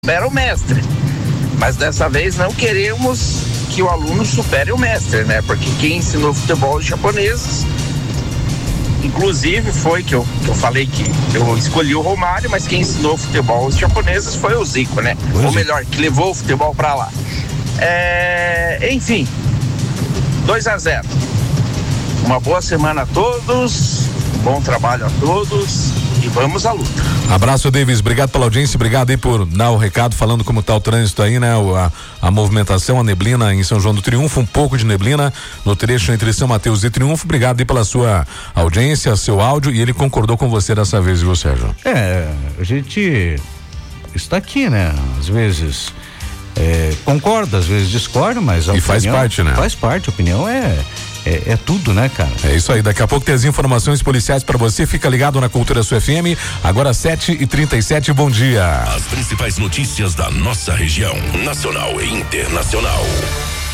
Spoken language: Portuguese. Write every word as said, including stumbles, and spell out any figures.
supera o mestre. Mas dessa vez não queremos que o aluno supere o mestre, né? Porque quem ensinou futebol aos japoneses, inclusive foi que eu, que eu falei que eu escolhi o Romário, mas quem ensinou futebol aos japoneses foi o Zico, né? Oi, Ou melhor, que levou o futebol pra lá. É, enfim, dois a zero. Uma boa semana a todos, bom trabalho a todos e vamos à luta. Abraço, Davis, obrigado pela audiência, obrigado aí por dar o recado, falando como tá o trânsito aí, né? A, a movimentação, a neblina em São João do Triunfo, um pouco de neblina no trecho entre São Mateus e Triunfo. Obrigado aí pela sua audiência, seu áudio, e ele concordou com você dessa vez, viu, Sérgio? É, a gente está aqui, né? Às vezes é, concorda, às vezes discorda, mas a e opinião, faz parte, né? Faz parte, a opinião é É, é tudo, né, cara? É isso aí, daqui a pouco tem as informações policiais pra você, fica ligado na Cultura Sul F M, agora sete e trinta e sete, bom dia. As principais notícias da nossa região, nacional e internacional.